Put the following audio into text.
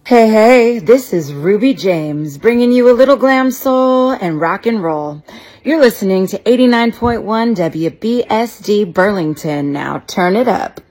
Hey, hey, this is Ruby James bringing you a little glam soul and rock and roll. You're listening to 89.1 WBSD Burlington. Now turn it up.